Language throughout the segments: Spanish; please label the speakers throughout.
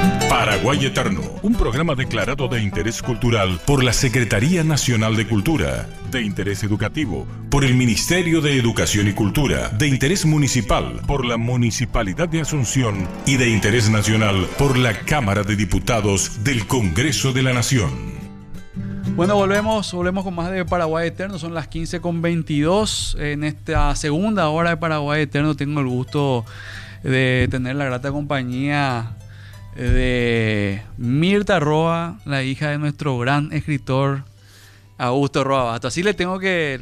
Speaker 1: Paraguay Eterno, un programa declarado de interés cultural por la Secretaría Nacional de Cultura, de interés educativo por el Ministerio de Educación y Cultura, de interés municipal por la Municipalidad de Asunción y de interés nacional por la Cámara de Diputados del Congreso de la Nación.
Speaker 2: Bueno, volvemos con más de Paraguay Eterno. Son las 15:22. En esta segunda hora de Paraguay Eterno tengo el gusto de tener la grata compañía de Mirta Roa, la hija de nuestro gran escritor Augusto Roa Bastos. Así le tengo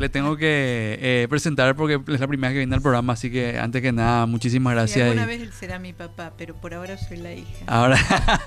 Speaker 2: que presentar porque es la primera vez que viene al programa, así que antes que nada, muchísimas gracias.
Speaker 3: Y alguna vez él será mi papá, pero por ahora soy la hija.
Speaker 2: Ahora,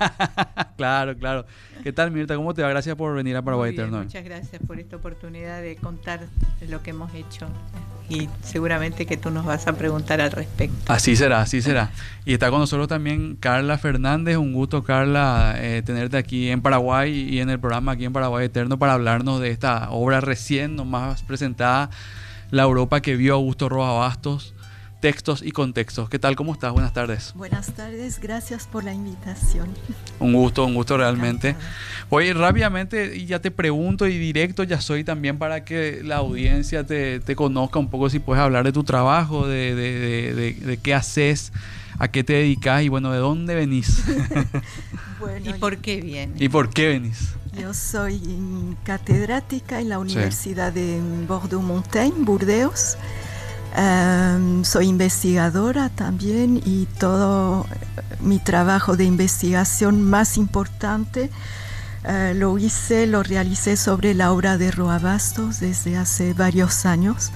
Speaker 2: claro. ¿Qué tal, Mirta? ¿Cómo te va? Gracias por venir a Paraguay Eterno.
Speaker 3: Muchas gracias por esta oportunidad de contar lo que hemos hecho y seguramente que tú nos vas a preguntar al respecto.
Speaker 2: Así será. Y está con nosotros también Carla Fernández. Un gusto, Carla, tenerte aquí en Paraguay y en el programa aquí en Paraguay Eterno para hablarnos de esta obra recién nomás presentada, La Europa que vio Augusto Roa Bastos, textos y contextos. ¿Qué tal? ¿Cómo estás? Buenas tardes.
Speaker 4: Buenas tardes, gracias por la invitación.
Speaker 2: Un gusto realmente. Oye, rápidamente, y ya te pregunto y directo ya soy también para que la audiencia te conozca un poco, si puedes hablar de tu trabajo, de qué haces, a qué te dedicas y bueno, de dónde venís.
Speaker 3: Bueno, ¿y por qué vienes?
Speaker 2: ¿Y por qué venís?
Speaker 4: Yo soy catedrática en la Universidad de Bordeaux-Montaigne, Burdeos. Soy investigadora también y todo mi trabajo de investigación más importante lo realicé sobre la obra de Roa Bastos desde hace varios años.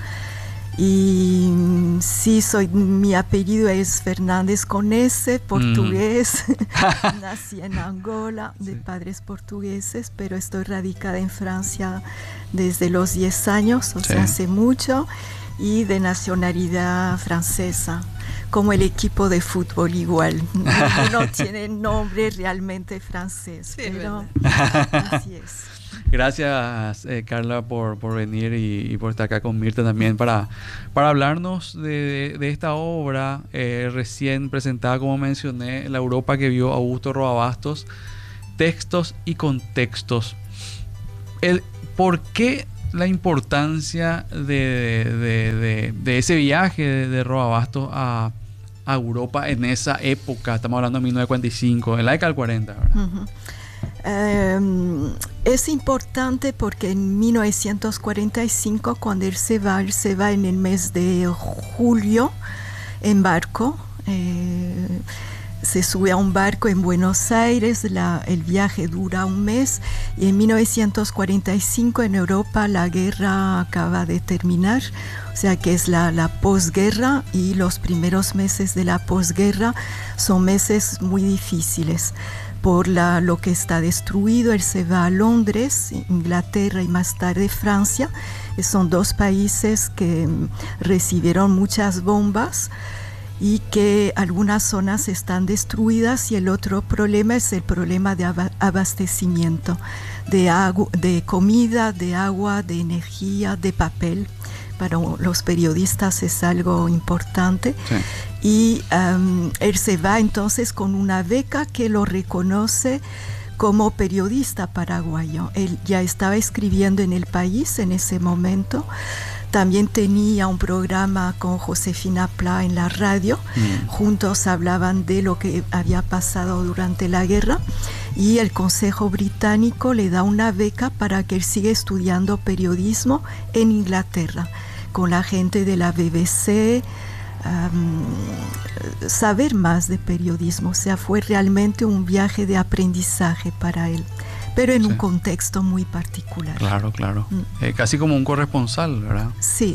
Speaker 4: Y sí, mi apellido es Fernández con S, portugués. Nací en Angola, de padres portugueses, pero estoy radicada en Francia desde los 10 años, o sea, hace mucho, y de nacionalidad francesa, como el equipo de fútbol igual. No tiene nombre realmente francés, sí, pero así es.
Speaker 2: Gracias, Carla, por venir y por estar acá con Mirta también para hablarnos de esta obra recién presentada, como mencioné, La Europa que vio Augusto Roa Bastos, textos y contextos. ¿Por qué la importancia de ese viaje de Roa Bastos a Europa en esa época? Estamos hablando de 1945, en la década del 40, ¿verdad? Uh-huh.
Speaker 4: Es importante porque en 1945, cuando él se va en el mes de julio en barco. Se sube a un barco en Buenos Aires, el viaje dura un mes y en 1945 en Europa la guerra acaba de terminar, o sea que es la posguerra, y los primeros meses de la posguerra son meses muy difíciles por lo que está destruido. Él se va a Londres, Inglaterra y más tarde Francia. Son dos países que recibieron muchas bombas y que algunas zonas están destruidas, y el otro problema es el problema de abastecimiento de comida, de agua, de energía, de papel. Para los periodistas es algo importante. Sí. Y él se va entonces con una beca que lo reconoce como periodista paraguayo. Él ya estaba escribiendo en El País en ese momento. También tenía un programa con Josefina Pla en la radio. Juntos hablaban de lo que había pasado durante la guerra, y el Consejo Británico le da una beca para que él siga estudiando periodismo en Inglaterra con la gente de la BBC, saber más de periodismo. O sea, fue realmente un viaje de aprendizaje para él, pero en un contexto muy particular.
Speaker 2: Claro. Casi como un corresponsal, ¿verdad?
Speaker 4: Sí.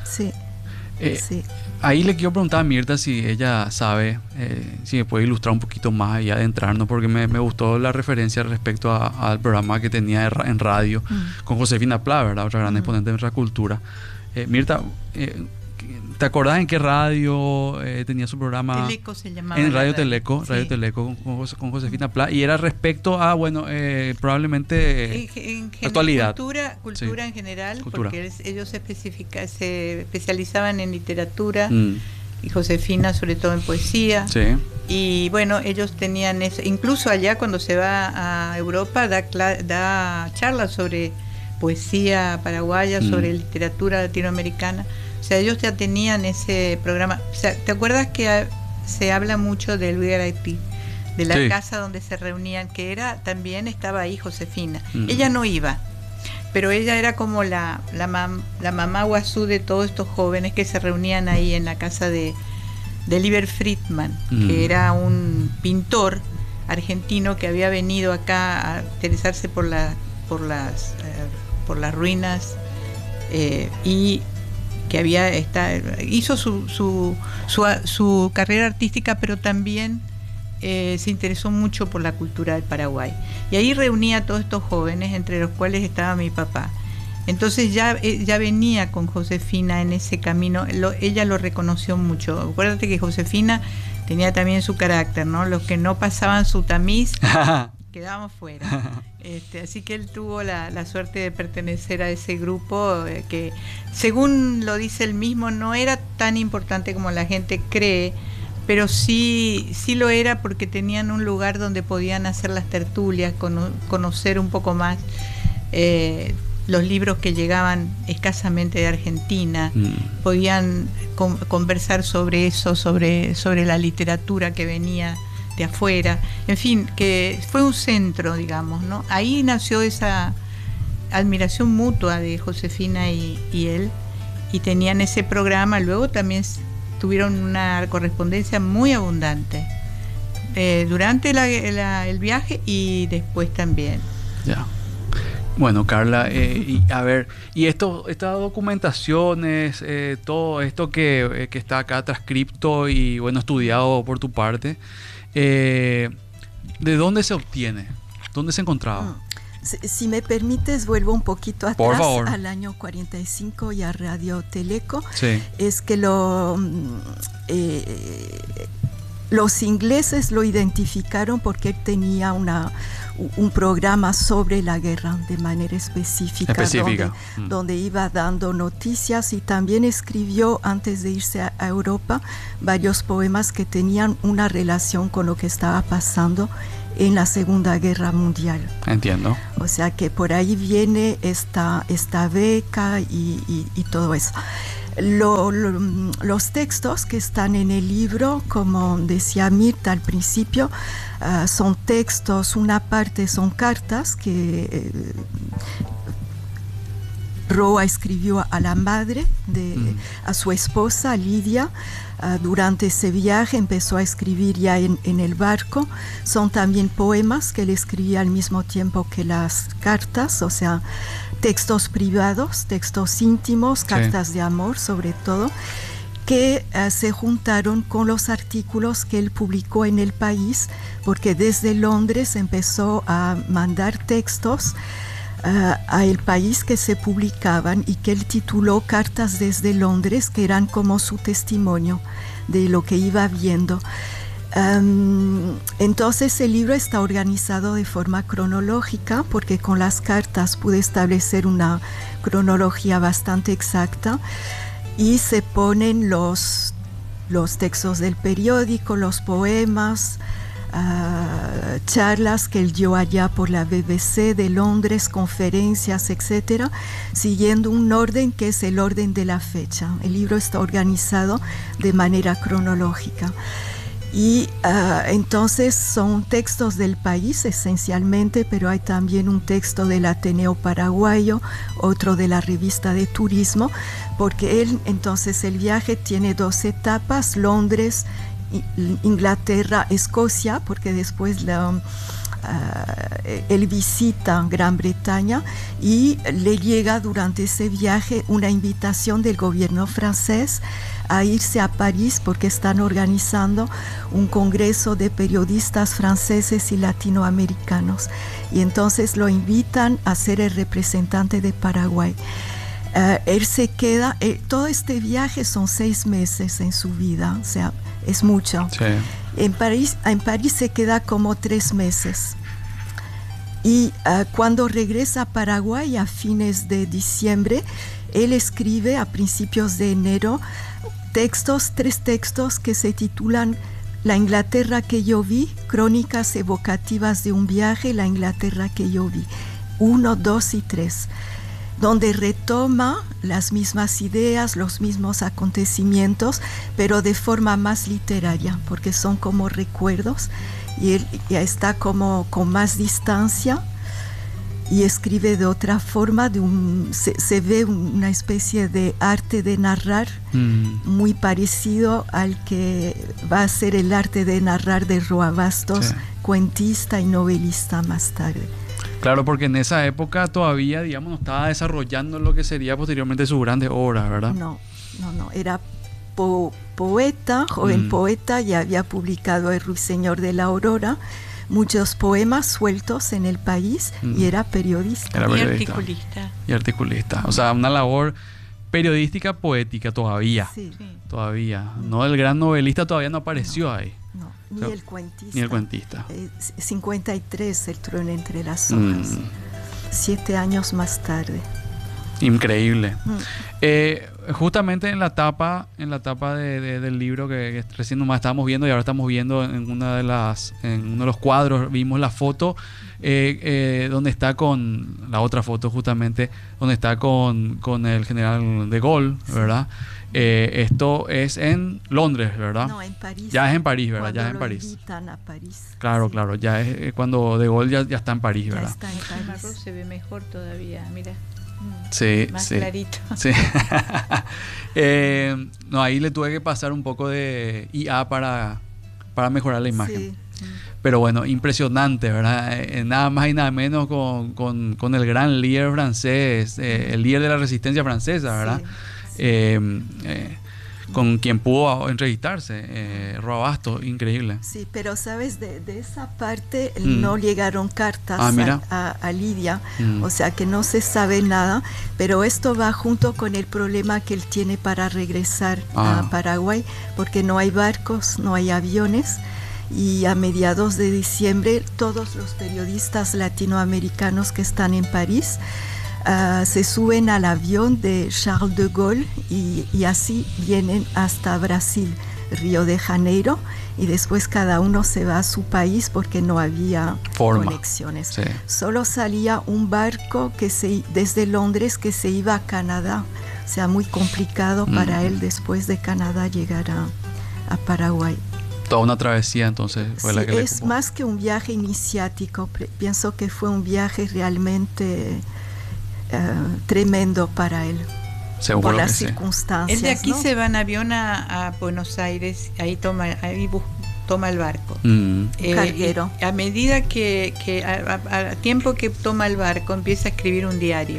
Speaker 2: Ahí le quiero preguntar a Mirta si ella sabe, si me puede ilustrar un poquito más y adentrarnos, porque me gustó la referencia respecto al programa que tenía en radio con Josefina Pla, ¿verdad? Otra gran exponente de nuestra cultura. Mirta, ¿te acordás en qué radio tenía su programa?
Speaker 3: Teleco se llamaba.
Speaker 2: En Radio Teleco, sí. Radio Teleco con Josefina Pla, y era respecto a, probablemente actualidad.
Speaker 3: Cultura en general, cultura. Porque ellos se especializaban en literatura y Josefina sobre todo en poesía.
Speaker 2: Sí.
Speaker 3: Y bueno, ellos tenían eso. Incluso allá cuando se va a Europa da charlas sobre poesía paraguaya, sobre literatura latinoamericana. O sea, ellos ya tenían ese programa. O sea, ¿te acuerdas que se habla mucho del Ugarati, de la casa donde se reunían, que también estaba ahí Josefina? Ella no iba, pero ella era como la mamá guazú de todos estos jóvenes que se reunían ahí en la casa de Liber Friedman, que era un pintor argentino que había venido acá a interesarse por las ruinas y que hizo su carrera artística, pero también se interesó mucho por la cultura del Paraguay. Y ahí reunía a todos estos jóvenes, entre los cuales estaba mi papá. Entonces ya venía con Josefina en ese camino. Ella lo reconoció mucho. Acuérdate que Josefina tenía también su carácter, ¿no? Los que no pasaban su tamiz quedaban fuera. Así que él tuvo la suerte de pertenecer a ese grupo que, según lo dice él mismo, no era tan importante como la gente cree, pero sí lo era, porque tenían un lugar donde podían hacer las tertulias, conocer un poco más los libros que llegaban escasamente de Argentina, podían conversar sobre eso, sobre la literatura que venía de afuera, en fin, que fue un centro, digamos, ¿no? Ahí nació esa admiración mutua de Josefina y él, y tenían ese programa. Luego también tuvieron una correspondencia muy abundante durante el viaje y después también.
Speaker 2: Ya. Bueno, Carla, y a ver, y estas documentaciones, todo esto que está acá transcripto y bueno, estudiado por tu parte, ¿de dónde se obtiene? ¿Dónde se encontraba?
Speaker 4: Si me permites, vuelvo un poquito atrás,
Speaker 2: por favor,
Speaker 4: al año 45 y a Radio Teleco.
Speaker 2: Sí.
Speaker 4: Es que los ingleses lo identificaron porque él tenía un programa sobre la guerra de manera específica. Donde iba dando noticias, y también escribió, antes de irse a Europa, varios poemas que tenían una relación con lo que estaba pasando en la Segunda Guerra Mundial.
Speaker 2: Entiendo.
Speaker 4: O sea que por ahí viene esta beca y todo eso. Los textos que están en el libro, como decía Mirta al principio, son textos, una parte son cartas que Roa escribió a la madre, a su esposa Lidia. Durante ese viaje empezó a escribir ya en el barco. Son también poemas que él escribía al mismo tiempo que las cartas, o sea, textos privados, textos íntimos, cartas de amor sobre todo, que se juntaron con los artículos que él publicó en El País, porque desde Londres empezó a mandar textos a El País que se publicaban y que él tituló Cartas desde Londres, que eran como su testimonio de lo que iba viendo. Entonces el libro está organizado de forma cronológica, porque con las cartas pude establecer una cronología bastante exacta, y se ponen los textos del periódico, los poemas, charlas que él dio allá por la BBC de Londres, conferencias, etcétera, siguiendo un orden que es el orden de la fecha. El libro está organizado de manera cronológica. Y entonces son textos del país esencialmente, pero hay también un texto del Ateneo Paraguayo, otro de la revista de turismo, porque entonces el viaje tiene 2 etapas: Londres, Inglaterra, Escocia, porque después él visita Gran Bretaña, y le llega durante ese viaje una invitación del gobierno francés a irse a París, porque están organizando un congreso de periodistas franceses y latinoamericanos, y entonces lo invitan a ser el representante de Paraguay. Él se queda, todo este viaje son 6 meses en su vida, o sea, es mucho. Sí. En París se queda como 3 meses. Y cuando regresa a Paraguay a fines de diciembre, él escribe a principios de enero tres textos que se titulan La Inglaterra que yo vi, crónicas evocativas de un viaje, La Inglaterra que yo vi, 1, 2 y 3, donde retoma las mismas ideas, los mismos acontecimientos, pero de forma más literaria, porque son como recuerdos, y él ya está como con más distancia, y escribe de otra forma, se ve una especie de arte de narrar muy parecido al que va a ser el arte de narrar de Roa Bastos, cuentista y novelista más tarde.
Speaker 2: Claro, porque en esa época todavía, digamos, no estaba desarrollando lo que sería posteriormente sus grandes obras, ¿verdad?
Speaker 4: No, era poeta, joven poeta, ya había publicado El Ruiseñor de la Aurora, muchos poemas sueltos en el país, y era periodista.
Speaker 2: Y articulista. O sea, una labor periodística poética todavía.
Speaker 4: Sí.
Speaker 2: Todavía. No, el gran novelista todavía no apareció ahí.
Speaker 4: No, ni el cuentista.
Speaker 2: Ni el cuentista.
Speaker 4: 53, El trueno entre las hojas. 7 años más tarde.
Speaker 2: Increíble. Justamente en la tapa del libro que recién nomás estábamos viendo, y ahora estamos viendo en uno de los cuadros, vimos la foto donde está con la otra foto, justamente donde está con el general de Gaulle, ¿verdad? Esto es en Londres, ¿verdad?
Speaker 4: No, en París.
Speaker 2: Ya es en París, ¿verdad?
Speaker 4: Cuando
Speaker 2: ya es en París.
Speaker 4: Invitan a París.
Speaker 2: Claro, claro, ya es cuando de Gaulle ya está en París, ¿verdad?
Speaker 4: Ya está en París.
Speaker 3: Se ve mejor todavía, mira.
Speaker 2: Sí,
Speaker 3: más
Speaker 2: sí,
Speaker 3: clarito.
Speaker 2: Sí. No, ahí le tuve que pasar un poco de IA para mejorar la imagen.
Speaker 4: Sí.
Speaker 2: Pero bueno, impresionante, ¿verdad? Nada más y nada menos con el gran líder francés, el líder de la resistencia francesa, ¿verdad?
Speaker 4: Sí.
Speaker 2: Con quien pudo entrevistarse, Roa Bastos, increíble.
Speaker 4: Sí, pero sabes, de esa parte no llegaron cartas a Lidia, o sea que no se sabe nada, pero esto va junto con el problema que él tiene para regresar a Paraguay, porque no hay barcos, no hay aviones, y a mediados de diciembre todos los periodistas latinoamericanos que están en París se suben al avión de Charles de Gaulle y así vienen hasta Brasil, Río de Janeiro, y después cada uno se va a su país porque no había conexiones.
Speaker 2: Sí.
Speaker 4: Solo salía un barco desde Londres que se iba a Canadá, o sea, muy complicado para él después de Canadá llegar a Paraguay.
Speaker 2: Toda una travesía, entonces, fue la que
Speaker 4: es más que un viaje iniciático, pienso que fue un viaje realmente tremendo para él.
Speaker 2: Seguro
Speaker 4: por las
Speaker 2: que
Speaker 4: circunstancias.
Speaker 3: Él de aquí
Speaker 4: ¿no?
Speaker 3: se va en avión a Buenos Aires, ahí toma el barco.
Speaker 4: Carguero.
Speaker 3: A medida que a tiempo que toma el barco, empieza a escribir un diario.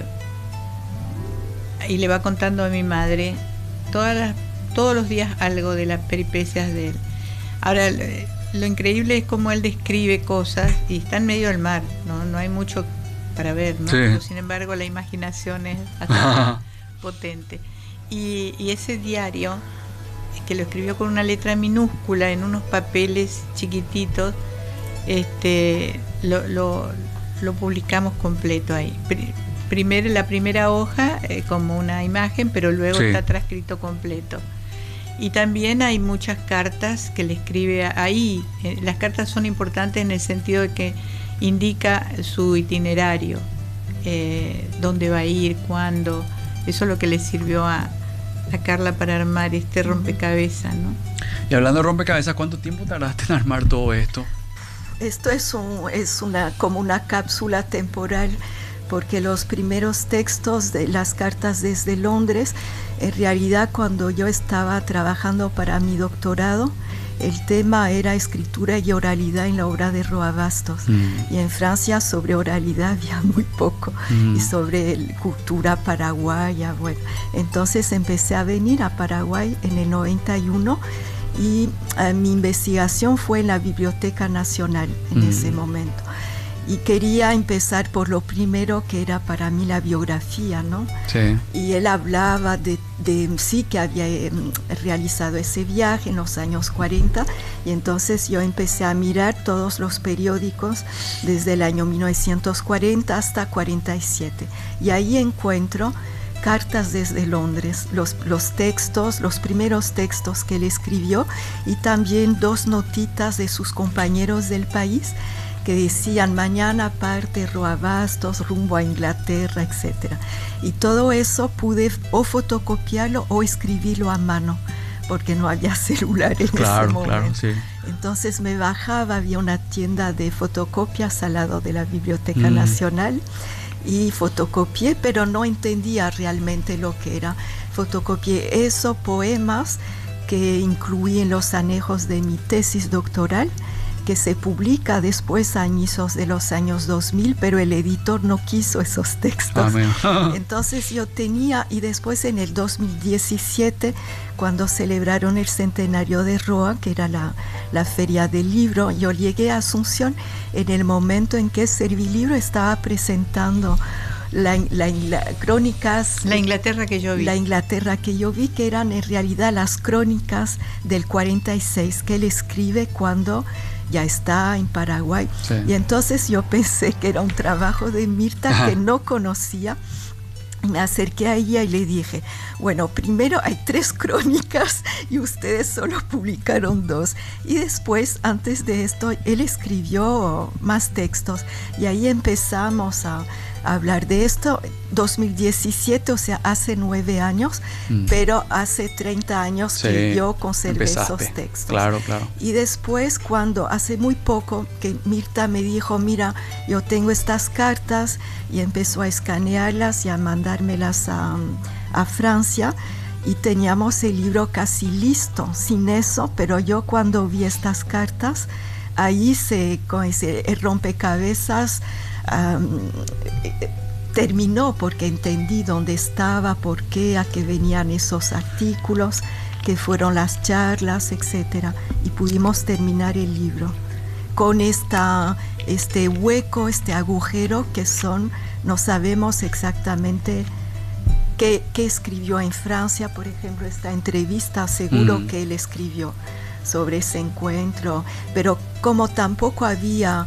Speaker 3: Y le va contando a mi madre todos los días algo de las peripecias de él. Ahora, lo increíble es cómo él describe cosas y está en medio del mar, no hay mucho para ver, ¿no?
Speaker 2: Sí.
Speaker 3: Pero, sin embargo, la imaginación es hasta potente. Y ese diario, que lo escribió con una letra minúscula en unos papeles chiquititos, lo publicamos completo ahí. Primero la primera hoja como una imagen, pero luego está transcrito completo. Y también hay muchas cartas que le escribe ahí. Las cartas son importantes en el sentido de que indica su itinerario, dónde va a ir, cuándo. Eso es lo que le sirvió a Carla para armar este rompecabezas, ¿no?
Speaker 2: Y hablando de rompecabezas, ¿cuánto tiempo tardaste en armar todo esto?
Speaker 4: Esto es como una cápsula temporal, porque los primeros textos de las cartas desde Londres, en realidad cuando yo estaba trabajando para mi doctorado, el tema era escritura y oralidad en la obra de Roa Bastos. Y en Francia sobre oralidad había muy poco, y sobre cultura paraguaya. Bueno, entonces empecé a venir a Paraguay en el 91 y mi investigación fue en la Biblioteca Nacional en ese momento. Y quería empezar por lo primero, que era para mí la biografía, ¿no?
Speaker 2: Sí.
Speaker 4: Y él hablaba de sí, que había realizado ese viaje en los años 40, y entonces yo empecé a mirar todos los periódicos desde el año 1940 hasta 47. Y ahí encuentro cartas desde Londres, los textos, los primeros textos que él escribió, y también 2 notitas de sus compañeros del país que decían: mañana parte Roa Bastos rumbo a Inglaterra, etc. Y todo eso pude o fotocopiarlo o escribirlo a mano, porque no había celular en ese momento.
Speaker 2: Claro, sí.
Speaker 4: Entonces me bajaba, había una tienda de fotocopias al lado de la Biblioteca Nacional, y fotocopié, pero no entendía realmente lo que era. Fotocopié esos poemas que incluí en los anejos de mi tesis doctoral, que se publica después a inicios de los años 2000, pero el editor no quiso esos textos. Entonces yo tenía, y después en el 2017, cuando celebraron el centenario de Roa, que era la feria del libro, yo llegué a Asunción en el momento en que Servilibro estaba presentando crónicas,
Speaker 3: la Inglaterra que yo vi.
Speaker 4: La Inglaterra que yo vi, que eran en realidad las crónicas del 46 que él escribe cuando ya está en Paraguay. Sí. Y entonces yo pensé que era un trabajo de Mirta que no conocía. Me acerqué a ella y le dije: bueno, primero hay 3 crónicas y ustedes solo publicaron 2. Y después, antes de esto, él escribió más textos. Y ahí empezamos a hablar de esto. 2017, o sea, hace 9 años, pero hace 30 años que yo conservé esos textos.
Speaker 2: Claro.
Speaker 4: Y después, cuando hace muy poco que Mirta me dijo: mira, yo tengo estas cartas, y empezó a escanearlas y a mandármelas a Francia, y teníamos el libro casi listo, sin eso, pero yo cuando vi estas cartas, ahí con ese rompecabezas terminó, porque entendí dónde estaba, por qué, a qué venían esos artículos, qué fueron las charlas, etc. Y pudimos terminar el libro con este hueco, este agujero que no sabemos exactamente qué escribió en Francia. Por ejemplo, esta entrevista seguro que él escribió sobre ese encuentro, pero como tampoco había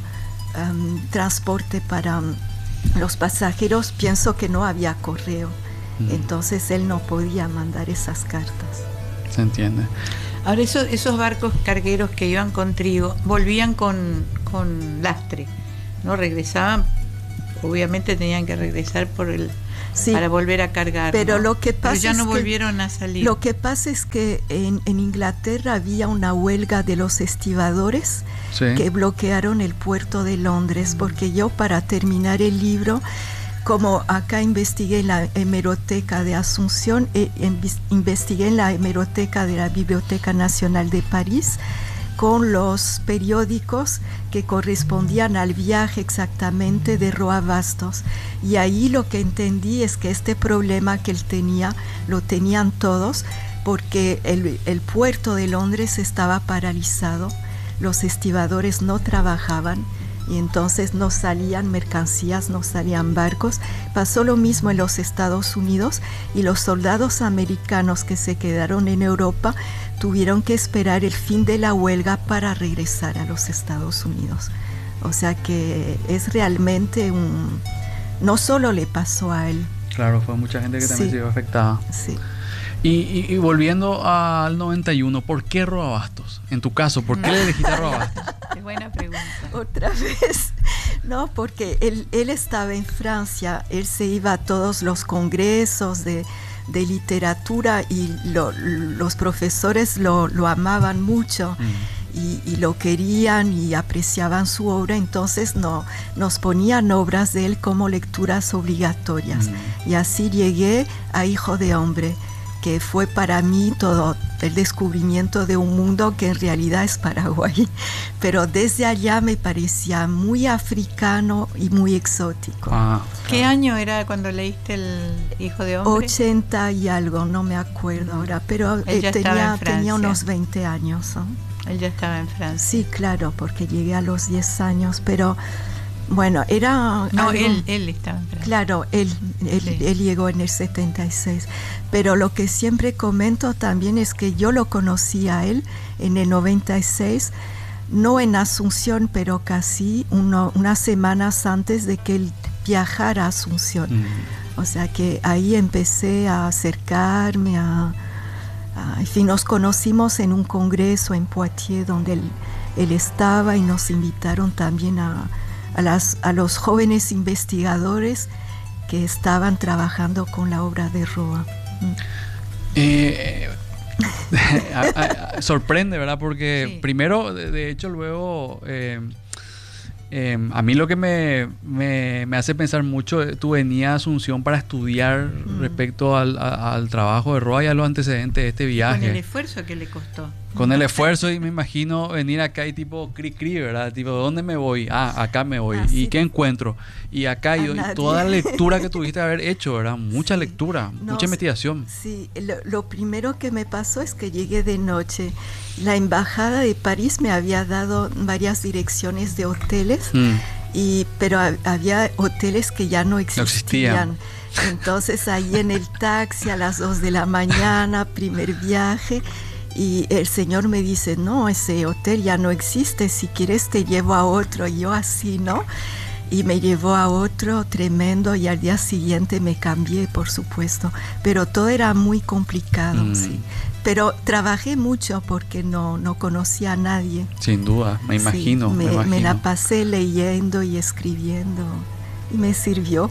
Speaker 4: transporte para los pasajeros, pienso que no había correo, entonces él no podía mandar esas cartas.
Speaker 2: Se entiende.
Speaker 3: Ahora esos barcos cargueros que iban con trigo volvían con lastre, ¿no? Regresaban, obviamente tenían que regresar para volver a cargar,
Speaker 4: pero
Speaker 3: ¿no?
Speaker 4: Lo que pasa
Speaker 3: pero ya no volvieron a salir.
Speaker 4: Lo que pasa es que en Inglaterra había una huelga de los estibadores que bloquearon el puerto de Londres, porque yo, para terminar el libro, como acá investigué en la hemeroteca de Asunción, investigué en la hemeroteca de la Biblioteca Nacional de París, con los periódicos que correspondían al viaje exactamente de Roa Bastos. Y ahí lo que entendí es que este problema que él tenía, lo tenían todos, porque el puerto de Londres estaba paralizado, los estibadores no trabajaban, y entonces no salían mercancías, no salían barcos. Pasó lo mismo en los Estados Unidos, y los soldados americanos que se quedaron en Europa tuvieron que esperar el fin de la huelga para regresar a los Estados Unidos. O sea que es realmente no solo le pasó a él.
Speaker 2: Claro, fue mucha gente que también se vio afectada.
Speaker 4: Sí.
Speaker 2: Y volviendo al 91, ¿por qué Roa Bastos? En tu caso, ¿por qué le elegiste a Roa Bastos?
Speaker 3: Qué buena pregunta.
Speaker 4: Otra vez. No, porque él estaba en Francia, él se iba a todos los congresos de literatura, y los profesores lo amaban mucho. Y lo querían y apreciaban su obra, entonces nos ponían obras de él como lecturas obligatorias. Y así llegué a Hijo de Hombre, que fue para mí todo el descubrimiento de un mundo que en realidad es Paraguay, pero desde allá me parecía muy africano y muy exótico.
Speaker 3: ¿Qué año era cuando leíste el Hijo de Hombre?
Speaker 4: 80 y algo, no me acuerdo ahora, pero tenía unos 20 años, ¿no?
Speaker 3: Él ya estaba en Francia.
Speaker 4: Sí, claro, porque llegué a los 10 años, pero bueno, era...
Speaker 3: No, él estaba en Francia.
Speaker 4: Claro, él llegó en el 76. Pero lo que siempre comento también es que yo lo conocí a él en el 96, no en Asunción, pero casi unas semanas antes de que él viajara a Asunción. O sea que ahí empecé a acercarme en fin, nos conocimos en un congreso en Poitiers donde él estaba, y nos invitaron también a los jóvenes investigadores que estaban trabajando con la obra de Roa.
Speaker 2: Sorprende, ¿verdad? Porque
Speaker 3: Sí.
Speaker 2: primero, de hecho, luego... a mí lo que me hace pensar mucho, tú venías a Asunción para estudiar respecto al trabajo de Roa y a los antecedentes de este viaje.
Speaker 3: Con el esfuerzo que le costó.
Speaker 2: Con el esfuerzo, y me imagino venir acá y tipo cri, ¿verdad? Tipo, ¿dónde me voy? Acá me voy.
Speaker 4: Sí.
Speaker 2: ¿Y qué encuentro? Y acá, y toda la lectura que tuviste que haber hecho, ¿verdad? Mucha
Speaker 4: Sí.
Speaker 2: lectura,
Speaker 4: No,
Speaker 2: mucha investigación.
Speaker 4: Sí, lo primero que me pasó es que llegué de noche. La embajada de París me había dado varias direcciones de hoteles, pero había hoteles que ya no existían. Entonces ahí en el taxi a las 2 de la mañana, primer viaje, y el señor me dice, no, ese hotel ya no existe, si quieres te llevo a otro. Y yo así, ¿no? Y me llevó a otro tremendo, y al día siguiente me cambié, por supuesto. Pero todo era muy complicado, sí. Pero trabajé mucho porque no conocía a nadie.
Speaker 2: Sin duda, me imagino.
Speaker 4: Sí, me la pasé leyendo y escribiendo, y me sirvió.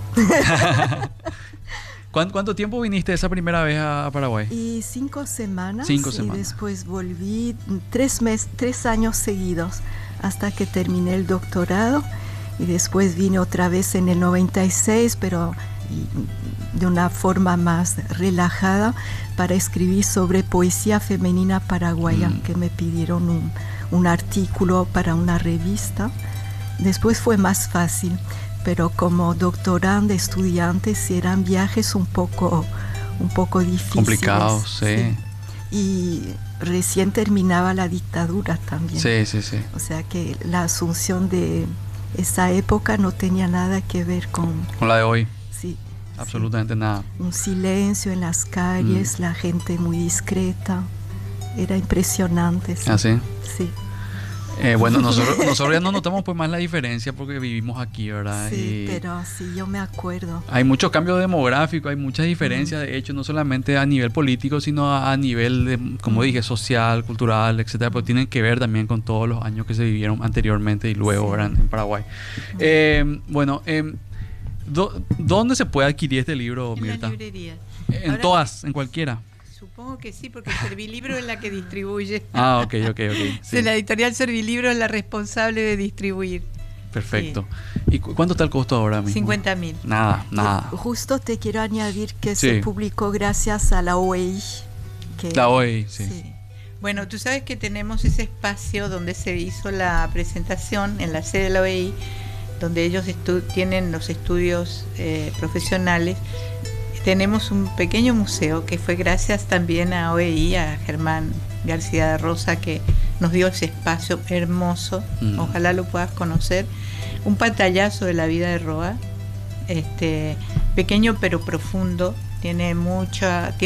Speaker 2: ¿Cuánto tiempo viniste esa primera vez a Paraguay?
Speaker 4: Y 5 semanas.
Speaker 2: 5 semanas.
Speaker 4: Y después volví 3 años seguidos hasta que terminé el doctorado. Y después vine otra vez en el 96, pero de una forma más relajada, para escribir sobre poesía femenina paraguaya, que me pidieron un artículo para una revista. Después fue más fácil, pero como doctorando, estudiantes, eran viajes un poco difíciles.
Speaker 2: Complicados, sí.
Speaker 4: Y recién terminaba la dictadura también.
Speaker 2: Sí.
Speaker 4: O sea que la Asunción de esa época no tenía nada que ver con
Speaker 2: la de hoy.
Speaker 4: Sí.
Speaker 2: Absolutamente nada.
Speaker 4: Un silencio en las calles, la gente muy discreta. Era impresionante. Sí.
Speaker 2: ¿Ah, sí?
Speaker 4: Sí.
Speaker 2: Bueno, nosotros ya no notamos pues más la diferencia porque vivimos aquí, ¿verdad?
Speaker 4: Sí, pero sí, yo me acuerdo.
Speaker 2: Hay muchos cambios demográficos, hay muchas diferencias, de hecho, no solamente a nivel político, sino a nivel de, como dije, social, cultural, etcétera, pero tienen que ver también con todos los años que se vivieron anteriormente y luego eran en Paraguay. Bueno, ¿dónde se puede adquirir este libro, Mirta?
Speaker 3: En la librería.
Speaker 2: En
Speaker 3: Ahora,
Speaker 2: todas, en cualquiera.
Speaker 3: Supongo que sí, porque Servilibro es la que distribuye.
Speaker 2: Ah, ok. Sí.
Speaker 3: La editorial Servilibro es la responsable de distribuir.
Speaker 2: Perfecto. Sí. ¿Y cuánto está el costo ahora mismo?
Speaker 3: 50.000.
Speaker 2: Nada.
Speaker 4: Justo te quiero añadir que
Speaker 2: sí.
Speaker 4: se publicó gracias a la OEI.
Speaker 2: La OEI, sí.
Speaker 3: Bueno, tú sabes que tenemos ese espacio donde se hizo la presentación en la sede de la OEI, donde ellos tienen los estudios profesionales. Tenemos un pequeño museo que fue gracias también a OEI, a Germán García de Rosa, que nos dio ese espacio hermoso. Ojalá lo puedas conocer. Un pantallazo de la vida de Roa, pequeño pero profundo, tiene mucho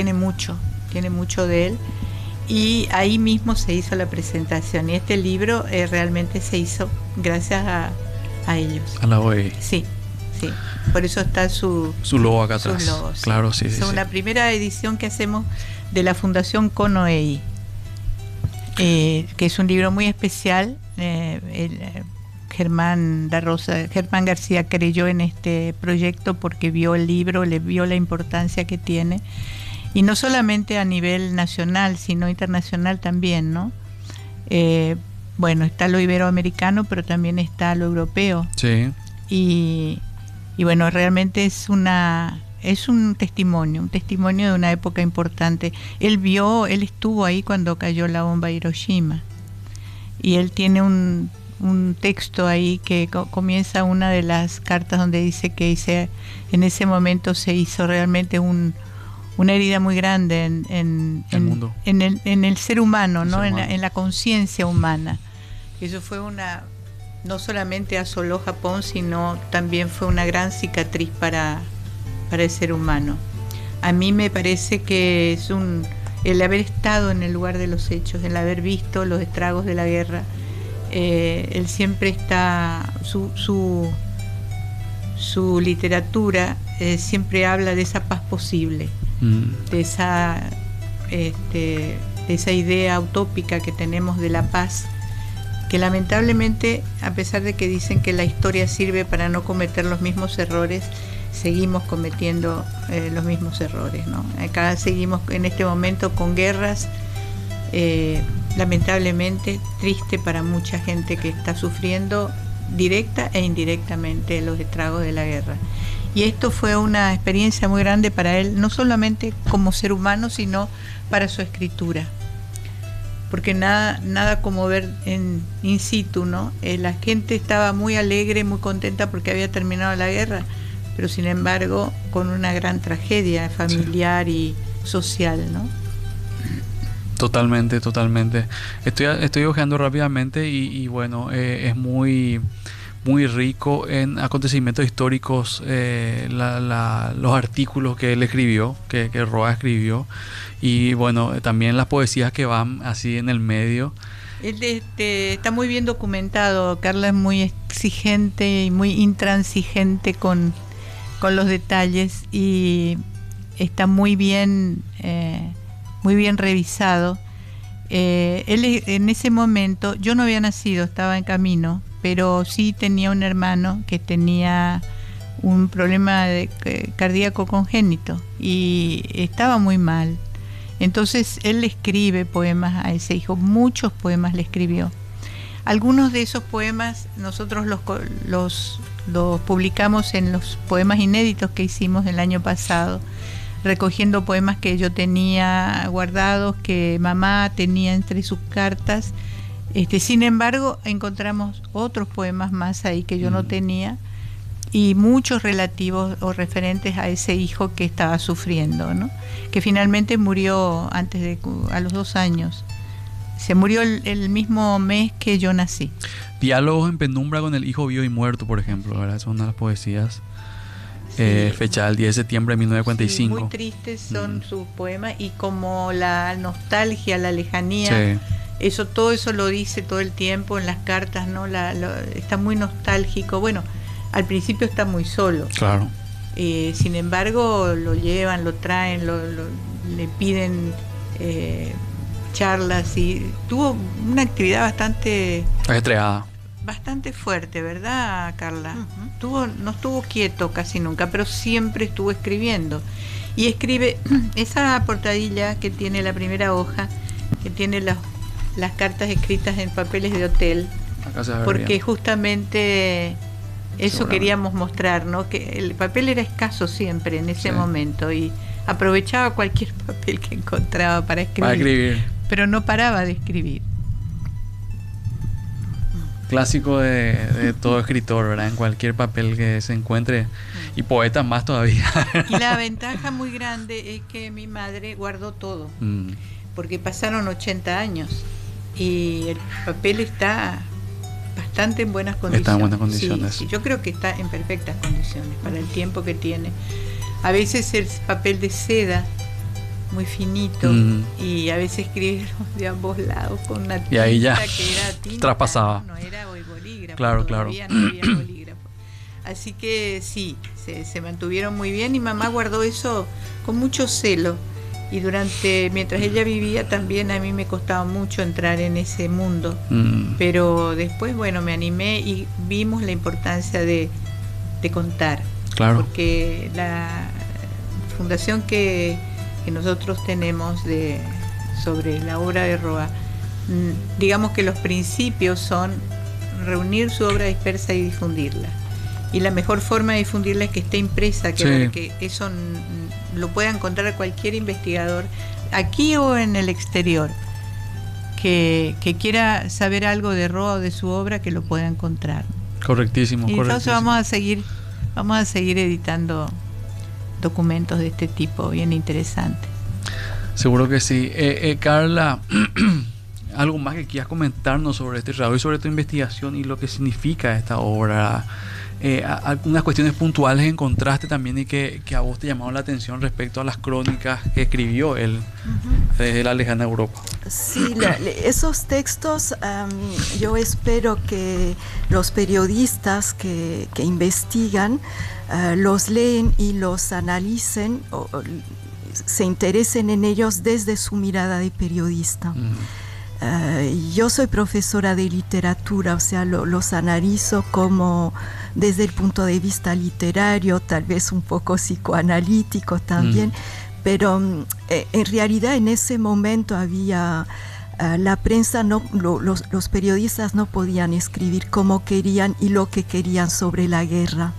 Speaker 3: de él. Y ahí mismo se hizo la presentación. Y este libro realmente se hizo gracias a ellos.
Speaker 2: A la OEI.
Speaker 3: Sí. Por eso está su
Speaker 2: logo acá atrás.
Speaker 3: Logos,
Speaker 2: claro, sí.
Speaker 3: Es una primera edición que hacemos de la Fundación CONOEI, que es un libro muy especial. Germán García creyó en este proyecto porque vio el libro, le vio la importancia que tiene, y no solamente a nivel nacional, sino internacional también, ¿no? Bueno, está lo iberoamericano, pero también está lo europeo.
Speaker 2: Sí.
Speaker 3: Y bueno, realmente es un testimonio de una época importante. Él estuvo ahí cuando cayó la bomba de Hiroshima, y él tiene un texto ahí que comienza una de las cartas donde dice que en ese momento se hizo realmente una herida muy grande en el ser humano, ¿no? En la conciencia humana. Eso fue no solamente asoló Japón, sino también fue una gran cicatriz para el ser humano. A mí me parece que es el haber estado en el lugar de los hechos, el haber visto los estragos de la guerra. Él siempre está, su su literatura siempre habla de esa paz posible, de esa idea utópica que tenemos de la paz, que lamentablemente, a pesar de que dicen que la historia sirve para no cometer los mismos errores, seguimos cometiendo los mismos errores, ¿no? Acá seguimos en este momento con guerras, lamentablemente triste para mucha gente que está sufriendo directa e indirectamente los estragos de la guerra. Y esto fue una experiencia muy grande para él, no solamente como ser humano, sino para su escritura. Porque nada como ver in situ, ¿no? La gente estaba muy alegre, muy contenta porque había terminado la guerra, pero sin embargo con una gran tragedia familiar y social, ¿no?
Speaker 2: Totalmente. Estoy hojeando rápidamente y bueno, es muy rico en acontecimientos históricos, los artículos que él escribió, que Roa escribió, y bueno, también las poesías que van así en el medio.
Speaker 3: Él está muy bien documentado. Carla es muy exigente y muy intransigente con los detalles, y está muy bien revisado. Él en ese momento, yo no había nacido, estaba en camino, pero sí tenía un hermano que tenía un problema cardíaco congénito y estaba muy mal. Entonces él le escribe poemas a ese hijo, muchos poemas le escribió. Algunos de esos poemas nosotros los publicamos en los poemas inéditos que hicimos el año pasado, recogiendo poemas que yo tenía guardados, que mamá tenía entre sus cartas. Sin embargo, encontramos otros poemas más ahí que yo no tenía, y muchos relativos o referentes a ese hijo que estaba sufriendo, ¿no? Que finalmente murió a los 2 años. Se murió el mismo mes que yo nací.
Speaker 2: Diálogos en penumbra con el hijo vivo y muerto, por ejemplo, ¿verdad? Es una de las poesías. Fecha del 10 de septiembre de 1945.
Speaker 3: Sí, muy tristes son sus poemas, y como la nostalgia, la lejanía, todo eso lo dice todo el tiempo en las cartas, ¿no? Está muy nostálgico. Bueno, al principio está muy solo. Claro. Sin embargo, lo llevan, lo traen, le piden charlas, y tuvo una actividad bastante
Speaker 2: ajetreada,
Speaker 3: bastante fuerte, ¿verdad, Carla? No estuvo quieto casi nunca, pero siempre estuvo escribiendo. Y escribe esa portadilla que tiene la primera hoja, que tiene las cartas escritas en papeles de hotel, porque justamente eso queríamos mostrar, ¿no? Que el papel era escaso siempre en ese momento, y aprovechaba cualquier papel que encontraba para escribir. Pero no paraba de escribir.
Speaker 2: Clásico de todo escritor, ¿verdad? En cualquier papel que se encuentre, y poeta más todavía.
Speaker 3: Y la ventaja muy grande es que mi madre guardó todo, porque pasaron 80 años y el papel está bastante en buenas condiciones.
Speaker 2: Está en buenas condiciones.
Speaker 3: Sí, yo creo que está en perfectas condiciones para el tiempo que tiene. A veces el papel de seda, muy finito, y a veces escribieron de ambos lados con una tinta,
Speaker 2: y ahí ya
Speaker 3: que era tinta,
Speaker 2: traspasaba.
Speaker 3: No era bolígrafo,
Speaker 2: claro.
Speaker 3: No había bolígrafo. Así que sí, se mantuvieron muy bien, y mamá guardó eso con mucho celo. Y mientras ella vivía, también a mí me costaba mucho entrar en ese mundo. Pero después, bueno, me animé y vimos la importancia de contar. Claro. Porque la fundación que nosotros tenemos sobre la obra de Roa, digamos que los principios son reunir su obra dispersa y difundirla. Y la mejor forma de difundirla es que esté impresa, que eso lo pueda encontrar cualquier investigador, aquí o en el exterior, que quiera saber algo de Roa o de su obra, que lo pueda encontrar.
Speaker 2: Correctísimo.
Speaker 3: Y entonces vamos a seguir editando documentos de este tipo, bien interesantes.
Speaker 2: Seguro que sí. Carla, ¿algo más que quieras comentarnos sobre este trabajo y sobre tu investigación y lo que significa esta obra algunas cuestiones puntuales encontraste también y que a vos te llamaron la atención respecto a las crónicas que escribió él desde la lejana Europa.
Speaker 4: Sí, esos textos yo espero que los periodistas que investigan los leen y los analicen o se interesen en ellos desde su mirada de periodista. Yo soy profesora de literatura, o sea, los analizo como desde el punto de vista literario, tal vez un poco psicoanalítico también, pero en realidad en ese momento había la prensa, los periodistas no podían escribir como querían y lo que querían sobre la guerra.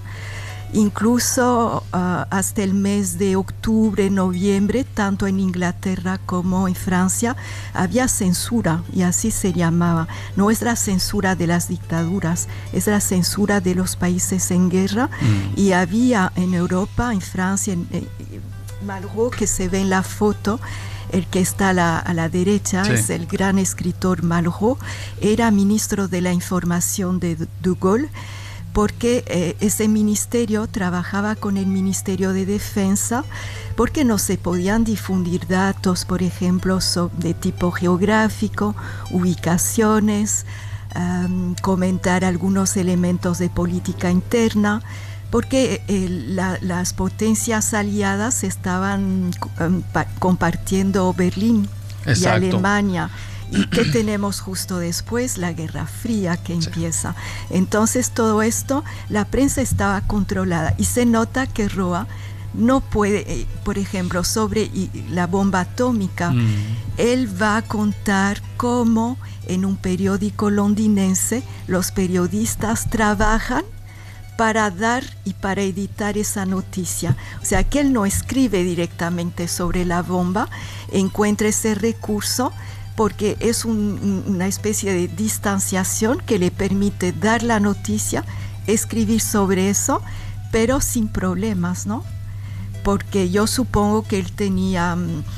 Speaker 4: Incluso hasta el mes de octubre, noviembre, tanto en Inglaterra como en Francia, había censura, y así se llamaba. No es la censura de las dictaduras, es la censura de los países en guerra. Y había en Europa, en Francia, Malraux, que se ve en la foto, el que está a la derecha, sí, es el gran escritor Malraux, era ministro de la Información de De Gaulle, porque ese ministerio trabajaba con el Ministerio de Defensa, porque no se podían difundir datos, por ejemplo, de tipo geográfico, ubicaciones, comentar algunos elementos de política interna, porque las potencias aliadas estaban compartiendo Berlín. Exacto. Y Alemania. ¿Y qué tenemos justo después? La Guerra Fría que empieza. Entonces todo esto, la prensa estaba controlada y se nota que Roa no puede, por ejemplo, sobre la bomba atómica, él va a contar cómo en un periódico londinense los periodistas trabajan para dar y para editar esa noticia. O sea, que él no escribe directamente sobre la bomba, encuentra ese recurso porque es una especie de distanciación que le permite dar la noticia, escribir sobre eso, pero sin problemas, ¿no? Porque yo supongo que él tenía,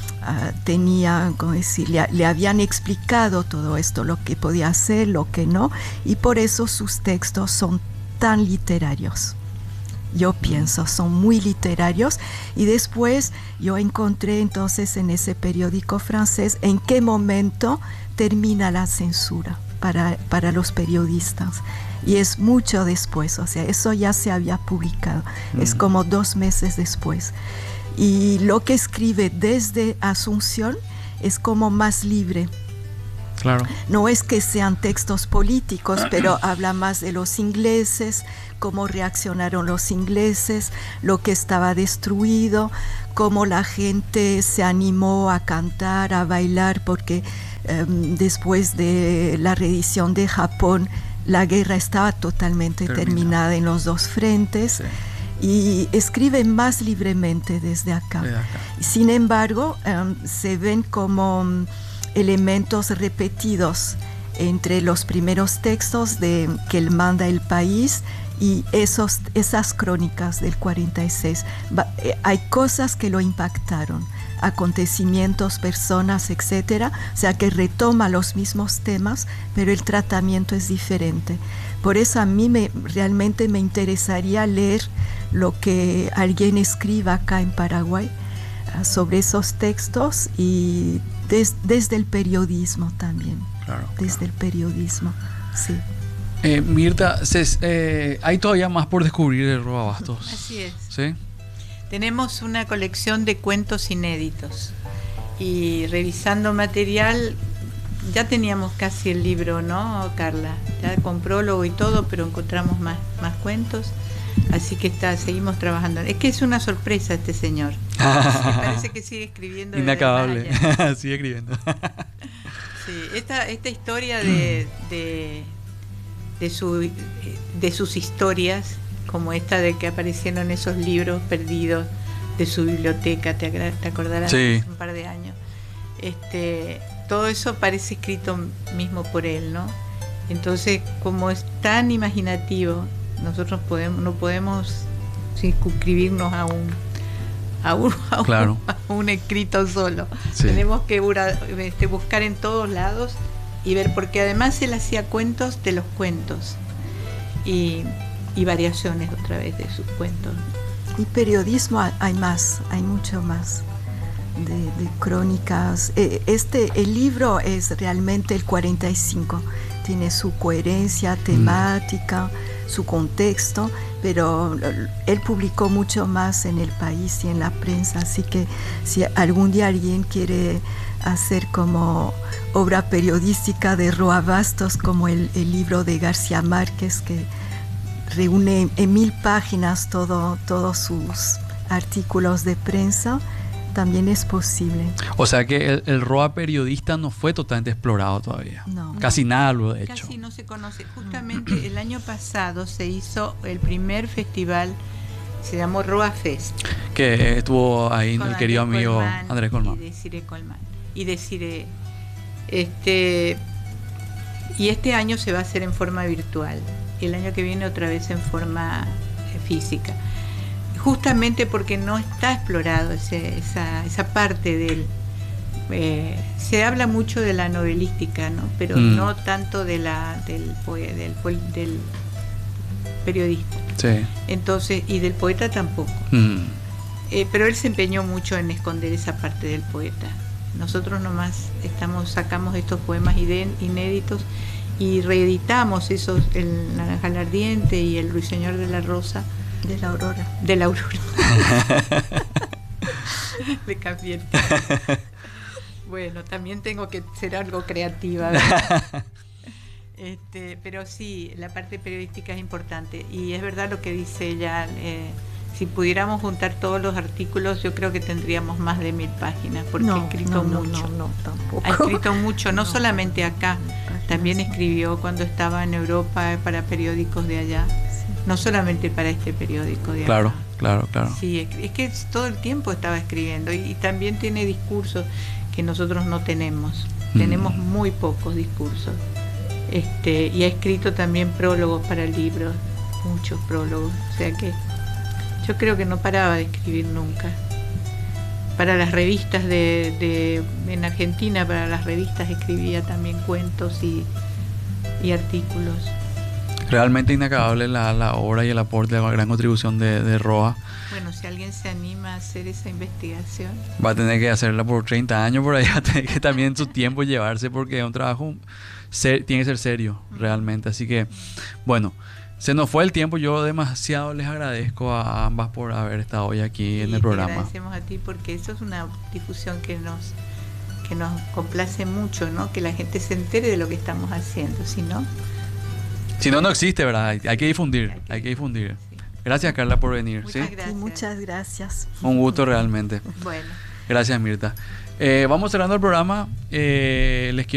Speaker 4: ¿cómo decir? Le habían explicado todo esto, lo que podía hacer, lo que no, y por eso sus textos son tan literarios. Yo pienso, son muy literarios. Y después yo encontré entonces en ese periódico francés en qué momento termina la censura para los periodistas. Y es mucho después, o sea, eso ya se había publicado, es como 2 meses después. Y lo que escribe desde Asunción es como más libre.
Speaker 2: Claro.
Speaker 4: No es que sean textos políticos, pero habla más de los ingleses, cómo reaccionaron los ingleses, lo que estaba destruido, cómo la gente se animó a cantar, a bailar, porque después de la rendición de Japón, la guerra estaba totalmente terminada en los dos frentes. Sí. Y escribe más libremente desde acá. Sin embargo, se ven como elementos repetidos entre los primeros textos que él manda El País y esas crónicas del 46. Hay cosas que lo impactaron, acontecimientos, personas, etcétera, o sea que retoma los mismos temas, pero el tratamiento es diferente. Por eso a mí realmente me interesaría leer lo que alguien escriba acá en Paraguay sobre esos textos y desde el periodismo también. Claro, desde el periodismo, sí.
Speaker 2: Mirta, hay todavía más por descubrir de Roa Bastos.
Speaker 3: Así es.
Speaker 2: ¿Sí?
Speaker 3: Tenemos una colección de cuentos inéditos y revisando material ya teníamos casi el libro, ¿no, Carla? Ya con prólogo y todo, pero encontramos más cuentos, así que seguimos trabajando. Es que es una sorpresa este señor. Me parece que sigue escribiendo.
Speaker 2: Inacabable. Sigue escribiendo.
Speaker 3: Sí, esta historia de sus historias, como esta de que aparecieron esos libros perdidos de su biblioteca, te acordarás,
Speaker 2: sí,
Speaker 3: hace un par de años. Todo eso parece escrito mismo por él, ¿no? Entonces, como es tan imaginativo, nosotros no podemos circunscribirnos a un escrito solo. Sí. Tenemos que buscar en todos lados y ver, porque además él hacía cuentos de los cuentos. Y y variaciones otra vez de sus cuentos.
Speaker 4: Y periodismo hay más, hay mucho más de crónicas. El libro es realmente el 45, tiene su coherencia temática, su contexto, pero él publicó mucho más en El País y en la prensa, así que si algún día alguien quiere hacer como obra periodística de Roa Bastos, como el libro de García Márquez, que reúne en 1000 páginas todos sus artículos de prensa, también es posible.
Speaker 2: O sea que el Roa periodista no fue totalmente explorado todavía.
Speaker 4: No.
Speaker 2: Casi nada lo de hecho.
Speaker 3: Casi no se conoce. Justamente el año pasado se hizo el primer festival, se llamó Roa Fest.
Speaker 2: Que estuvo ahí
Speaker 3: Con
Speaker 2: el querido
Speaker 3: Andrés
Speaker 2: amigo
Speaker 3: Colmán
Speaker 2: Andrés Colmán.
Speaker 3: Y Desiree Colmán. Y este año se va a hacer en forma virtual. Y el año que viene otra vez en forma física. Justamente porque no está explorado esa parte del... se habla mucho de la novelística, ¿no? Pero no tanto del periodista.
Speaker 2: Sí.
Speaker 3: Entonces, y del poeta tampoco. Pero él se empeñó mucho en esconder esa parte del poeta. Nosotros nomás sacamos estos poemas inéditos y reeditamos esos, el Naranjal Ardiente y el Ruiseñor de la Rosa.
Speaker 4: De la Aurora.
Speaker 3: De la Aurora. Le cambié el título. Bueno, también tengo que ser algo creativa, ¿verdad? Pero sí, la parte periodística es importante. Y es verdad lo que dice ella. Si pudiéramos juntar todos los artículos, yo creo que tendríamos más de 1000 páginas, porque ha escrito mucho.
Speaker 4: No, tampoco.
Speaker 3: Ha escrito mucho, no solamente acá. También escribió cuando estaba en Europa para periódicos de allá. No solamente para este periódico de
Speaker 2: Claro,
Speaker 3: acá.
Speaker 2: claro.
Speaker 3: Sí, es que todo el tiempo estaba escribiendo y también tiene discursos que nosotros no tenemos. Tenemos muy pocos discursos. Y ha escrito también prólogos para libros, muchos prólogos. O sea que yo creo que no paraba de escribir nunca. Para las revistas en Argentina, para las revistas escribía también cuentos y artículos.
Speaker 2: Realmente inacabable la obra y el aporte, la gran contribución de Roa.
Speaker 3: Bueno, si alguien se anima a hacer esa investigación.
Speaker 2: Va a tener que hacerla por 30 años por ahí, va a tener que también su tiempo llevarse, porque es un trabajo, tiene que ser serio, realmente. Así que, bueno, se nos fue el tiempo. Yo demasiado les agradezco a ambas por haber estado hoy aquí en el programa.
Speaker 3: Te agradecemos a ti porque eso es una difusión que nos complace mucho, ¿no? Que la gente se entere de lo que estamos haciendo,
Speaker 2: Si no, no existe, ¿verdad? Hay que difundir, hay que difundir. Sí. Gracias, Carla, por venir.
Speaker 3: Muchas gracias.
Speaker 4: Muchas gracias.
Speaker 2: Un gusto realmente.
Speaker 3: Bueno.
Speaker 2: Gracias, Mirta. Vamos cerrando el programa. Les quiero